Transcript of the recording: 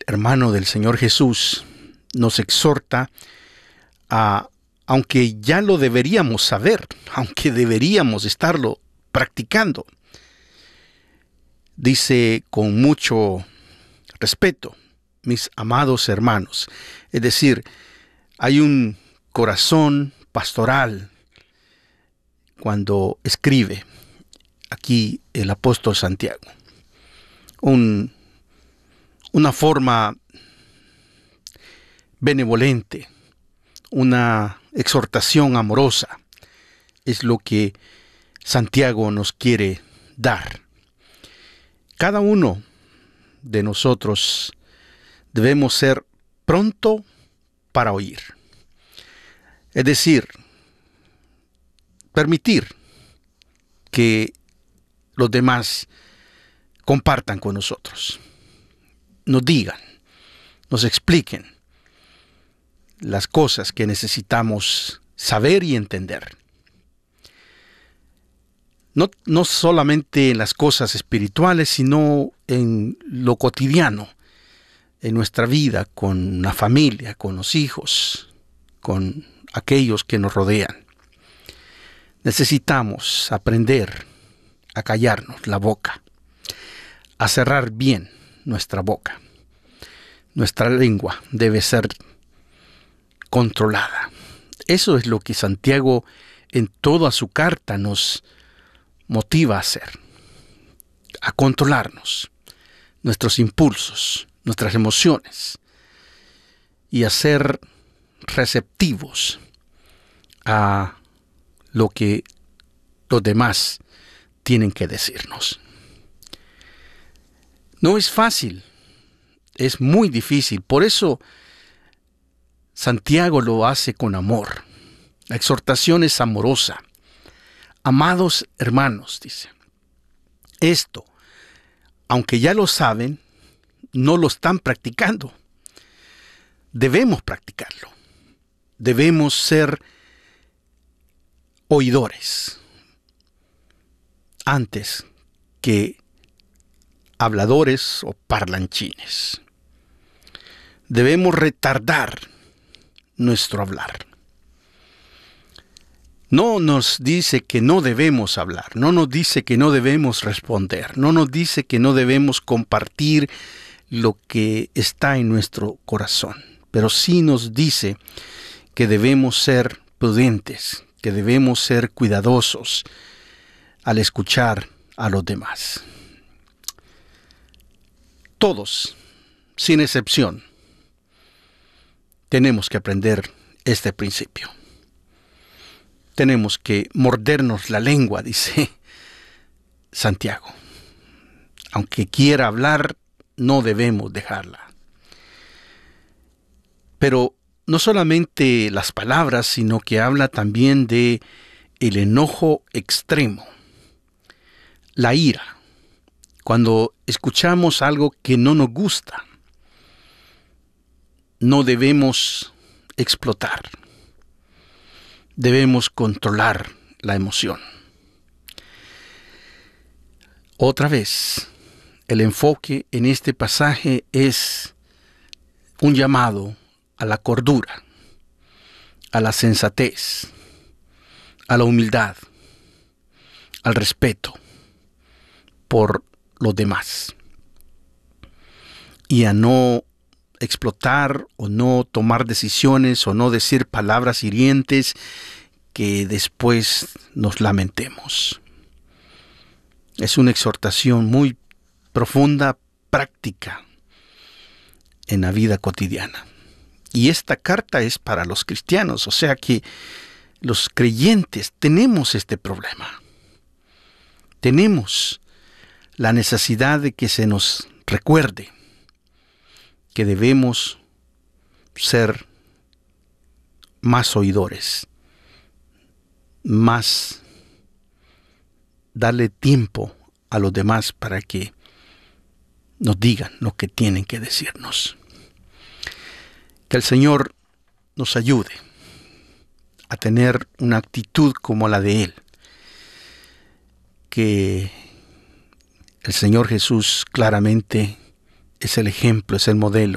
hermano del Señor Jesús, nos exhorta a, aunque ya lo deberíamos saber, aunque deberíamos estarlo practicando, dice con mucho respeto, mis amados hermanos. Es decir, hay un corazón pastoral cuando escribe aquí el apóstol Santiago. Una forma benevolente, una exhortación amorosa es lo que Santiago nos quiere dar. Cada uno de nosotros debemos ser pronto para oír. Es decir, permitir que los demás compartan con nosotros, nos digan, nos expliquen las cosas que necesitamos saber y entender. No solamente en las cosas espirituales, sino en lo cotidiano, en nuestra vida, con la familia, con los hijos, con aquellos que nos rodean. Necesitamos aprender a callarnos la boca, a cerrar bien nuestra boca. Nuestra lengua debe ser controlada. Eso es lo que Santiago en toda su carta nos motiva a hacer, a controlarnos, nuestros impulsos, nuestras emociones, y a ser receptivos a lo que los demás tienen que decirnos. No es fácil, es muy difícil. Por eso Santiago lo hace con amor. La exhortación es amorosa. Amados hermanos, dice, esto, aunque ya lo saben, no lo están practicando. Debemos practicarlo. Debemos ser oidores antes que habladores o parlanchines. Debemos retardar nuestro hablar. No nos dice que no debemos hablar, no nos dice que no debemos responder, no nos dice que no debemos compartir lo que está en nuestro corazón, pero sí nos dice que debemos ser prudentes, que debemos ser cuidadosos al escuchar a los demás. Todos, sin excepción, tenemos que aprender este principio. Tenemos que mordernos la lengua, dice Santiago. Aunque quiera hablar, no debemos dejarla. Pero no solamente las palabras, sino que habla también de el enojo extremo, la ira. Cuando escuchamos algo que no nos gusta, no debemos explotar. Debemos controlar la emoción. Otra vez, el enfoque en este pasaje es un llamado a la cordura, a la sensatez, a la humildad, al respeto por los demás y a no explotar o no tomar decisiones o no decir palabras hirientes que después nos lamentemos. Es una exhortación muy profunda, práctica en la vida cotidiana. Y esta carta es para los cristianos, o sea que los creyentes tenemos este problema. Tenemos la necesidad de que se nos recuerde que debemos ser más oidores, más darle tiempo a los demás para que nos digan lo que tienen que decirnos. Que el Señor nos ayude a tener una actitud como la de Él. Que el Señor Jesús claramente es el ejemplo, es el modelo